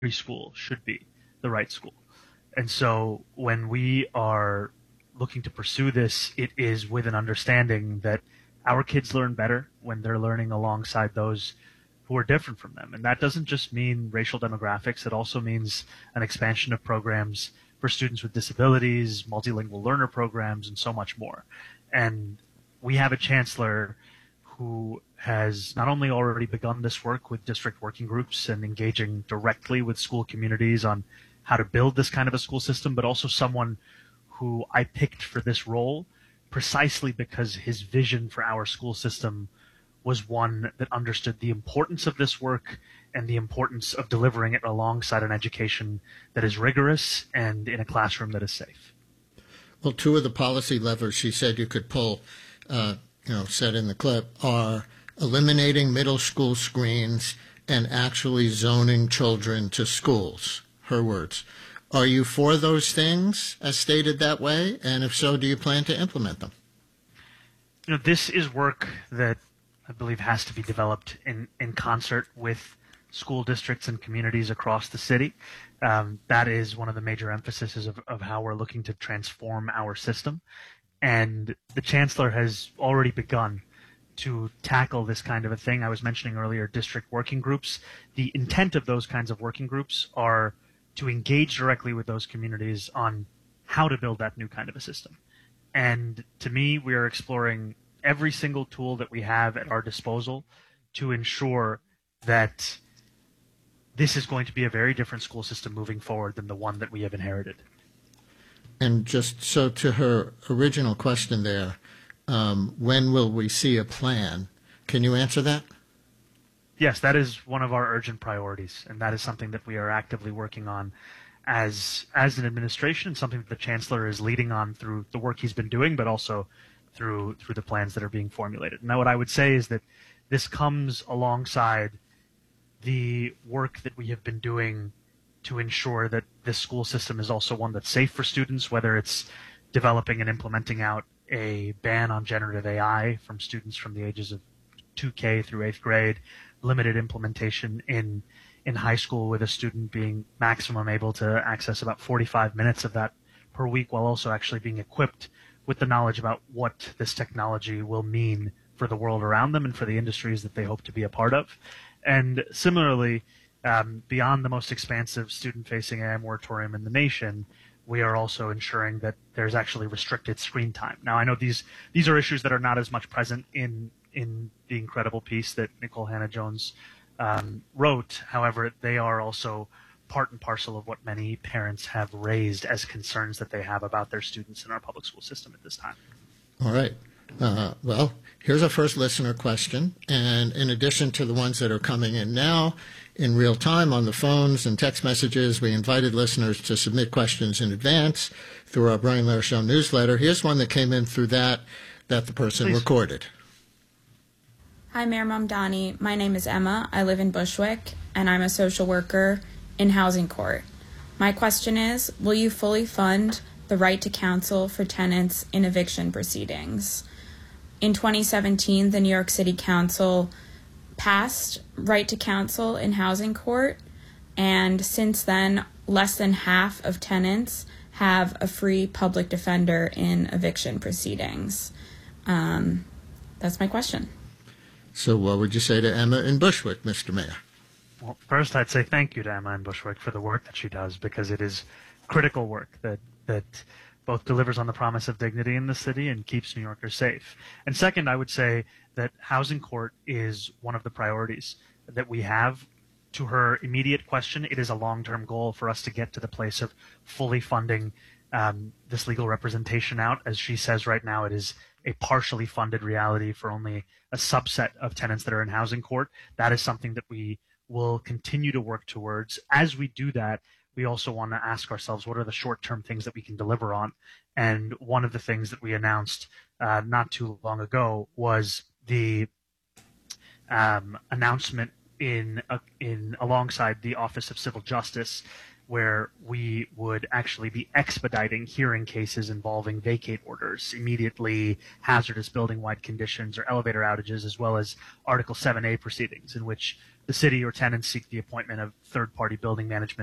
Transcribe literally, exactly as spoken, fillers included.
school should be the right school. And so when we are looking to pursue this, it is with an understanding that our kids learn better when they're learning alongside those who are different from them. And that doesn't just mean racial demographics. It also means an expansion of programs for students with disabilities, multilingual learner programs, and so much more. And we have a chancellor who has not only already begun this work with district working groups and engaging directly with school communities on how to build this kind of a school system, but also someone who I picked for this role precisely because his vision for our school system was one that understood the importance of this work and the importance of delivering it alongside an education that is rigorous and in a classroom that is safe. Well, two of the policy levers she said you could pull, uh, you know, said in the clip, are eliminating middle school screens and actually zoning children to schools, her words. Are you for those things as stated that way? And if so, do you plan to implement them? You know, this is work that I believe has to be developed in, in concert with school districts and communities across the city. Um, that is one of the major emphases of, of how we're looking to transform our system. And the chancellor has already begun to tackle this kind of a thing. I was mentioning earlier district working groups. The intent of those kinds of working groups are to engage directly with those communities on how to build that new kind of a system. And to me, we are exploring every single tool that we have at our disposal to ensure that this is going to be a very different school system moving forward than the one that we have inherited. And just so to her original question there, um, when will we see a plan? Can you answer that? Yes, that is one of our urgent priorities, and that is something that we are actively working on as as an administration, something that the chancellor is leading on through the work he's been doing, but also through through the plans that are being formulated. Now, what I would say is that this comes alongside the work that we have been doing to ensure that this school system is also one that's safe for students, whether it's developing and implementing out a ban on generative A I from students from the ages of two K through eighth grade, limited implementation in in high school with a student being maximum able to access about forty-five minutes of that per week, while also actually being equipped with the knowledge about what this technology will mean for the world around them and for the industries that they hope to be a part of. And similarly, um, beyond the most expansive student-facing A I moratorium in the nation, we are also ensuring that there's actually restricted screen time. Now, I know these these are issues that are not as much present in in the incredible piece that Nicole Hannah-Jones um, wrote. However, they are also part and parcel of what many parents have raised as concerns that they have about their students in our public school system at this time. All right. Uh, well, here's our first listener question. And in addition to the ones that are coming in now in real time on the phones and text messages, we invited listeners to submit questions in advance through our Brian Lehrer Show newsletter. Here's one that came in through that that the person Please. recorded. Hi, Mayor Mamdani. My name is Emma. I live in Bushwick, and I'm a social worker in Housing Court. My question is, will you fully fund the right to counsel for tenants in eviction proceedings? In twenty seventeen, the New York City Council passed right to counsel in Housing Court, and since then, less than half of tenants have a free public defender in eviction proceedings. Um, that's my question. So what would you say to Emma in Bushwick, Mister Mayor? Well, first, I'd say thank you to Emma in Bushwick for the work that she does, because it is critical work that that both delivers on the promise of dignity in the city and keeps New Yorkers safe. And second, I would say that Housing Court is one of the priorities that we have. To her immediate question, it is a long-term goal for us to get to the place of fully funding um, this legal representation out. As she says right now, it is a partially funded reality for only a subset of tenants that are in Housing Court. That is something that we will continue to work towards. As we do that, we also want to ask ourselves, what are the short-term things that we can deliver on? And one of the things that we announced uh, not too long ago was the um, announcement in uh, in alongside the Office of Civil Justice where we would actually be expediting hearing cases involving vacate orders, immediately hazardous building-wide conditions or elevator outages, as well as Article seven A proceedings, in which the city or tenants seek the appointment of third-party building management